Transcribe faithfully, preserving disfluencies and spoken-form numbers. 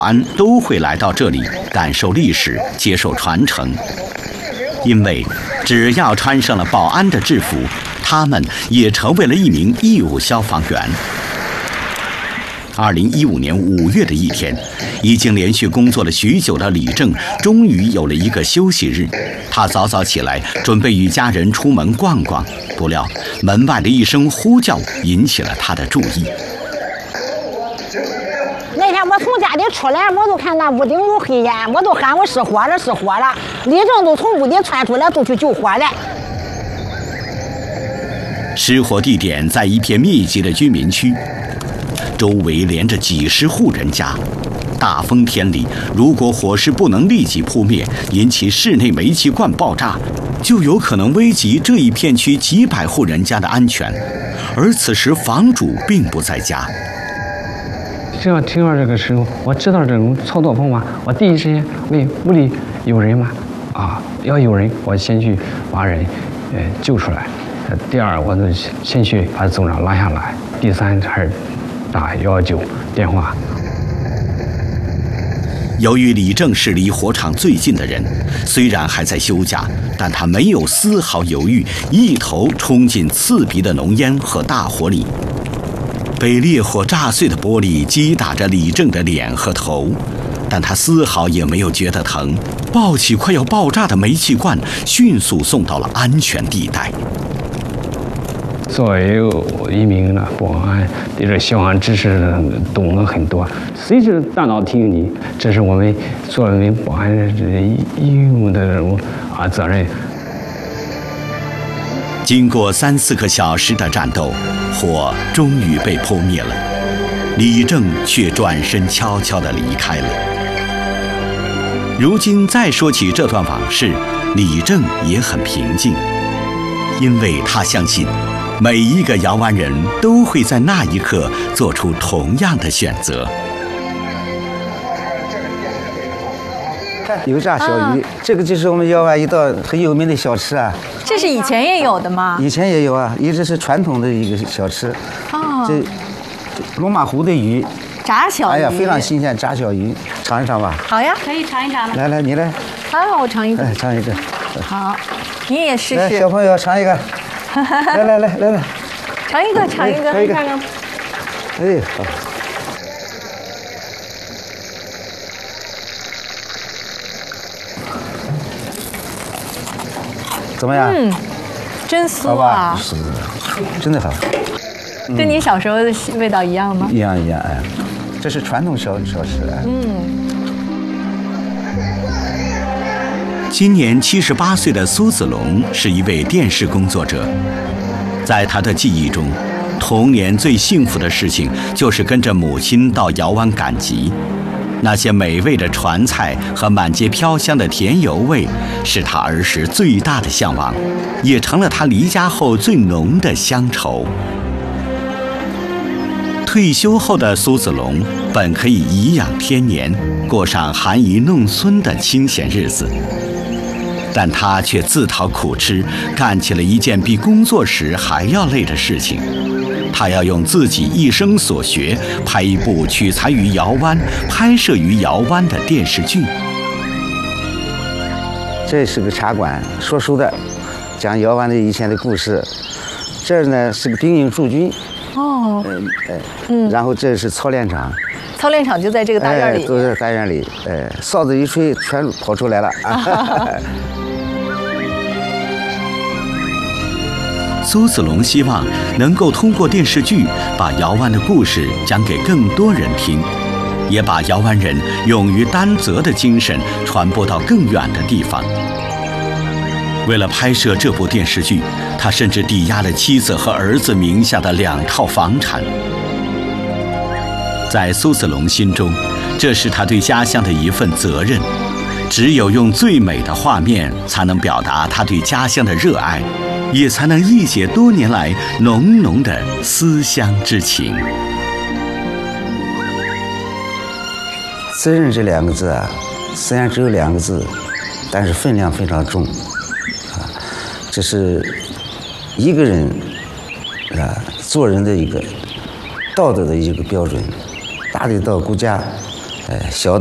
安都会来到这里感受历史，接受传承。因为只要穿上了保安的制服，他们也成为了一名义务消防员。二零一五年五月的一天，已经连续工作了许久的李正终于有了一个休息日。他早早起来，准备与家人出门逛逛，不料门外的一声呼叫引起了他的注意。 那天我从家里出来，我就看那屋顶有黑烟，我就喊我失火了，失火了。李正都从屋里窜出来，就去救火了。 失火地点在一片密集的居民区，周围连着几十户人家。大风天里，如果火势不能立即扑灭，引起室内煤气罐爆炸，就有可能危及这一片区几百户人家的安全。而此时房主并不在家。 只要听到这个时候，我知道这种操作方法，我第一时间问屋里有人吗？啊，要有人，我先去把人呃救出来。呃，第二，我就先去把组长拉下来。第三，还是打幺幺九电话。 由于李正是离火场最近的人，虽然还在休假，但他没有丝毫犹豫，一头冲进刺鼻的浓烟和大火里。被烈火炸碎的玻璃击打着李正的脸和头，但他丝毫也没有觉得疼，抱起快要爆炸的煤气罐，迅速送到了安全地带。 作为一名呢保安，对这消防知识懂得很多，随时大脑提醒你，这是我们作为保安这义务的这种啊责任。 经过三四个小时的战斗，火终于被扑灭了，李正却转身悄悄地离开了。如今再说起这段往事，李正也很平静，因为他相信每一个姚湾人都会在那一刻做出同样的选择。 油炸小鱼、啊，这个就是我们姚湾一道很有名的小吃啊。 这是以前也有的吗？ 以前也有啊，一直是传统的一个小吃。哦。这龙马湖的鱼， 炸小鱼。 哎呀，非常新鲜，炸小鱼，尝一尝吧。 好呀，可以尝一尝。 来来，你来。 好，我尝一个。 哎，尝一个。 好，你也试试。 来，小朋友尝一个。来来来来来， 尝一个，尝一个， 尝一个。哎，好。怎么样？ 嗯，真酥啊！ 是，真的好。 跟你小时候的味道一样吗？ 一样一样，哎，这是传统小小吃。 嗯。 今年七十八岁的苏子龙是一位电视工作者，在他的记忆中，童年最幸福的事情就是跟着母亲到姚湾赶集。那些美味的传菜和满街飘香的甜油味，是他儿时最大的向往，也成了他离家后最浓的乡愁。退休后的苏子龙本可以颐养天年，过上含饴弄孙的清闲日子，但他却自讨苦吃，干起了一件比工作时还要累的事情。他要用自己一生所学拍一部取材于姚湾、拍摄于姚湾的电视剧。 这是个茶馆，说书的，讲姚湾的以前的故事。这儿呢是个兵营驻军。 哦。 嗯哎嗯。然后这是操练场。 操练场就在这个大院里。 哎，都在大院里。哎，哨子一吹，全跑出来了。 苏子龙希望能够通过电视剧把姚湾的故事讲给更多人听，也把姚湾人勇于担责的精神传播到更远的地方。为了拍摄这部电视剧，他甚至抵押了妻子和儿子名下的两套房产。在苏子龙心中，这是他对家乡的一份责任。只有用最美的画面，才能表达他对家乡的热爱，也才能忆解多年来浓浓的思乡之情。 责任这两个字啊，虽然只有两个字，但是分量非常重啊。这是一个人啊做人的一个道德的一个标准，大得到国家， 呃，小。